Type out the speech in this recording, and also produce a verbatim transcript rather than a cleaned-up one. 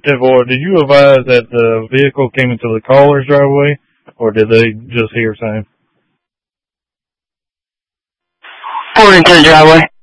ten four, did you advise that the vehicle came into the caller's driveway, or did they just hear something? Pulled into the driveway.